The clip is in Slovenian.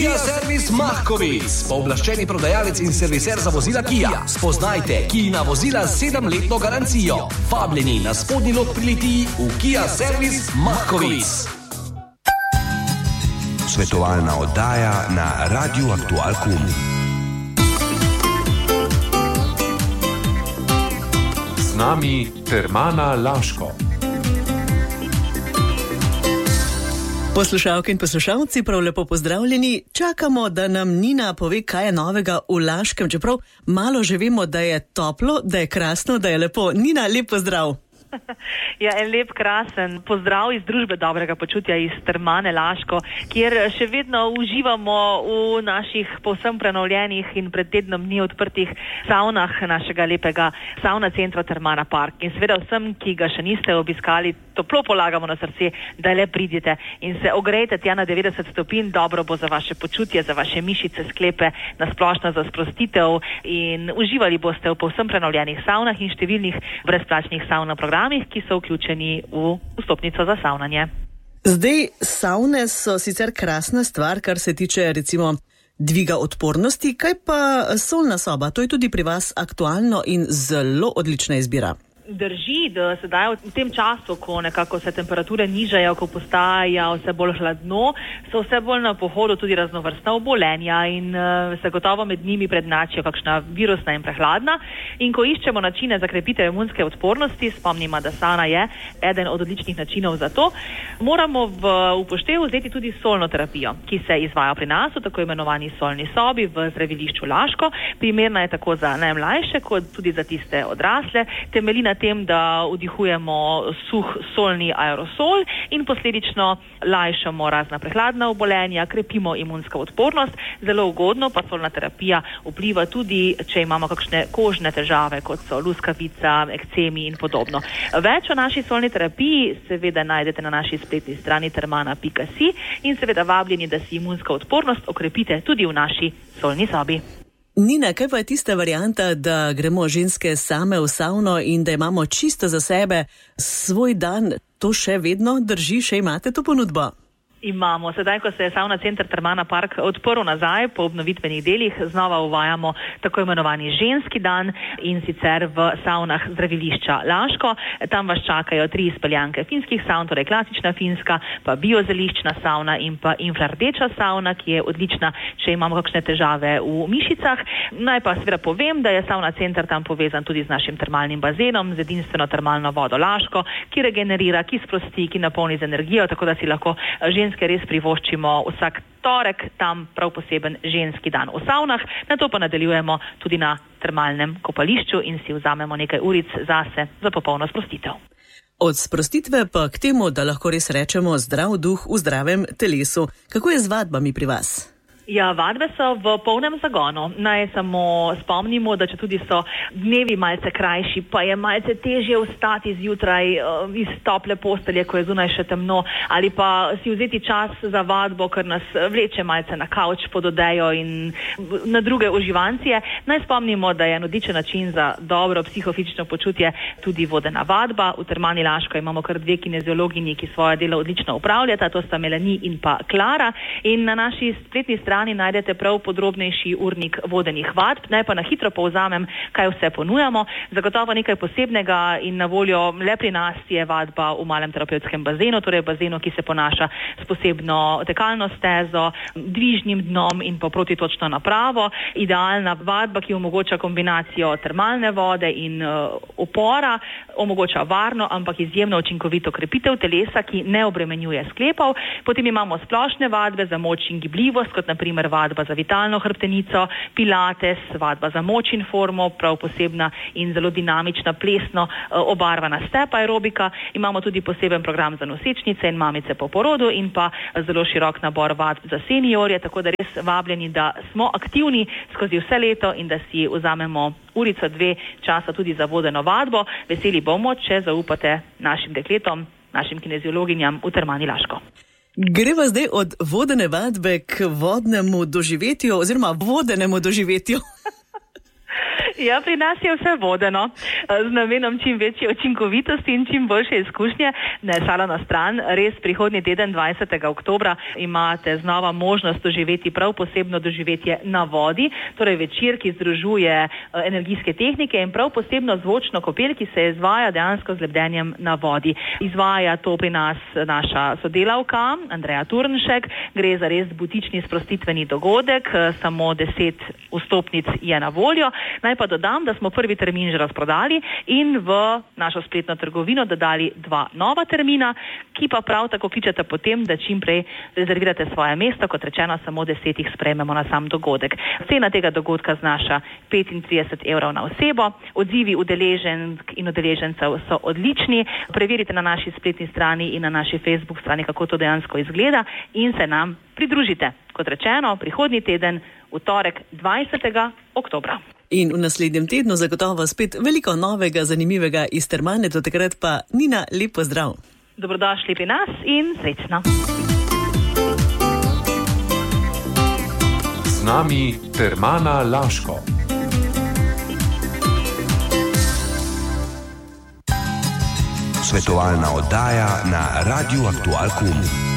Kia Servis Mahkovic, pooblaščeni prodajalec in serviser za vozila Kia. Spoznajte Kijina vozila z 7-letno garancijo. Vabljeni na spodnji lok pri Litiji v Kia Servis Mahkovic. Svetovalna oddaja na Radiu Aktual Kum. Z nami Termana Laško. Poslušalke in poslušalci, prav lepo pozdravljeni. Čakamo, da nam Nina pove, kaj je novega v Laškem, čeprav malo že vemo, da je toplo, da je krasno, da je lepo. Nina, lep pozdrav. Ja, en lep, krasen pozdrav iz družbe dobrega počutja iz Termane Laško, kjer še vedno uživamo v naših povsem prenovljenih in pred tednom dni odprtih savnah našega lepega savna centra Termana Park. In seveda vsem, ki ga še niste obiskali, toplo polagamo na srce, da le pridite in se ogrejte tja na 90 stopinj. Dobro bo za vaše počutje, za vaše mišice, sklepe, nasplošno za sprostitev in uživali boste v povsem prenovljenih savnah in številnih brezplačnih savna programih, ki so vključeni v vstopnico za savnanje. Zdaj, savne so sicer krasna stvar, kar se tiče recimo dviga odpornosti. Kaj pa solna soba? To je tudi pri vas aktualno in zelo odlična izbira. Drži, da sedaj v tem času, ko nekako se temperature nižajo, ko postaja vse bolj hladno, so vse bolj na pohodu tudi raznovrstna obolenja in se gotovo med njimi prednjačijo kakšna virusna in prehladna. In ko iščemo načine za krepitev imunske odpornosti, spomnimo, da savna je eden od odličnih načinov za to, moramo v upoštev vzeti tudi solno terapijo, ki se izvaja pri nas v tako imenovani solni sobi v zdravilišču Laško. Primerna je tako za najmlajše, kot tudi za tiste odrasle. Temelji na tem, da vdihujemo suh solni aerosol in posledično lajšamo razna prehladna obolenja, krepimo imunsko odpornost. Zelo ugodno pa solna terapija vpliva tudi, če imamo kakšne kožne težave, kot so luskavica, ekcemi in podobno. Več o naši solni terapiji seveda najdete na naši spletni strani termana.si in seveda vabljeni, da si imunsko odpornost okrepite tudi v naši solni sobi. Nina, kaj pa je tista varianta, da gremo ženske same v savno in da imamo čisto za sebe svoj dan? To še vedno drži, še imate to ponudbo? Imamo. Sedaj, ko se je savna center Termana Park odprl nazaj po obnovitvenih delih, znova uvajamo tako imenovani ženski dan in sicer v savnah zdravilišča Laško. Tam vas čakajo 3 izpeljanke finskih savn, torej klasična finska, pa biozeliščna savna in pa infrardeča savna, ki je odlična, če imamo kakšne težave v mišicah. Naj pa seveda povem, da je savna center tam povezan tudi z našim termalnim bazenom, z edinstveno termalno vodo Laško, ki regenerira, ki sprosti, ki napolni z energijo, tako da si lahko ženske res privoščimo vsak torek tam prav poseben ženski dan v savnah, nato pa nadaljujemo tudi na termalnem kopališču in si vzamemo nekaj uric zase za popolno sprostitev. Od sprostitve pa k temu, da lahko res rečemo zdrav duh v zdravem telesu. Kako je z vadbami pri vas? Ja, vadbe so v polnem zagonu. Naj samo spomnimo, da če tudi so dnevi malce krajši, pa je malce težje vstati zjutraj iz tople postelje, ko je zunaj še temno, ali pa si vzeti čas za vadbo, ker nas vleče malce na kavč pod odejo in na druge uživancije. Naj spomnimo, da je odličen način za dobro psihofizično počutje tudi vodena vadba. V Termani Laško imamo kar 2 kineziologinji, ki svoje delo odlično upravljata, to sta Melani in pa Klara. In na naši spletni strani najdete prav podrobnejši urnik vodenih vadb. Naj pa na hitro povzamem, kaj vse ponujamo. Zagotovo nekaj posebnega in na voljo le pri nas je vadba v malem terapevtskem bazenu, torej bazenu, ki se ponaša s posebno tekalno stezo, dvižnim dnom in pa protitočno napravo. Idealna vadba, ki omogoča kombinacijo termalne vode in upora, omogoča varno, ampak izjemno učinkovito krepitev telesa, ki ne obremenjuje sklepov. Potem imamo splošne vadbe za moč in gibljivost, kot naprimer vadba za vitalno hrbtenico, pilates, vadba za moč in formo, prav posebna in zelo dinamična, plesno obarvana step aerobika. Imamo tudi poseben program za nosečnice in mamice po porodu in pa zelo širok nabor vadb za seniorje, tako da res vabljeni, da smo aktivni skozi vse leto in da si vzamemo urico 2 časa tudi za vodeno vadbo. Veseli bomo, če zaupate našim dekletom, našim kineziologinjam v Termani Laško. Greva zdaj od vodene vadbe k vodnemu doživetju oziroma vodenemu doživetju. Ja, pri nas je vse vodeno, z namenom čim večje učinkovitosti in čim boljše izkušnje. Ne, šala na stran, res prihodnji teden 20. oktobra imate znova možnost doživeti prav posebno doživetje na vodi, torej večer, ki združuje energijske tehnike in prav posebno zvočno kopel, ki se izvaja dejansko z lebdenjem na vodi. Izvaja to pri nas naša sodelavka Andreja Turnšek, gre za res butični sprostitveni dogodek, samo 10 vstopnic je na voljo. Naj pa dodam, da smo prvi termin že razprodali in v našo spletno trgovino dodali 2 nova termina, ki pa prav tako kličete potem, da čim prej rezervirate svoje mesto, kot rečeno, samo 10 jih sprejmemo na sam dogodek. Cena tega dogodka znaša 35 evrov na osebo, odzivi udeleženk in udeležencev so odlični, preverite na naši spletni strani in na naši Facebook strani, kako to dejansko izgleda in se nam pridružite. Kot rečeno, prihodnji teden, v torek 20. oktobra. In v naslednjem tednu zagotovo spet veliko novega, zanimivega iz Termane, do takrat pa Nina, lep pozdrav. Dobrodošli pri nas in srečno. Z nami Termana Laško. Svetovalna oddaja na Radiu Aktual.